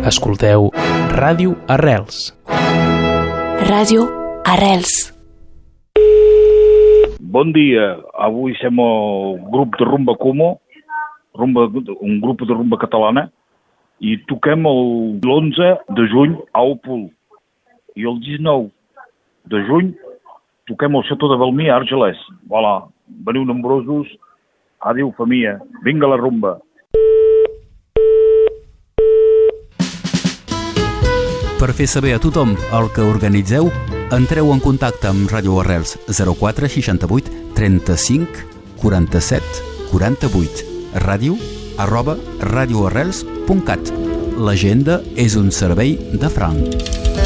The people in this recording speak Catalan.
Escolteu Ràdio Arrels. Ràdio Arrels. Bon dia, avui som el grup de rumba Como, un grup de rumba catalana, i toquem l'11 de juny a Opol. I el 19 de juny toquem al Xató de Balmí a Argelès. Voilà, veniu nombrosos. Adéu, família. Vinga la rumba. Per fer saber a tothom el que organitzeu, entreu en contacte amb Ràdio Arrels 04 68 35 47 48 ràdio@radioarrels.cat. L'agenda és un servei de franc.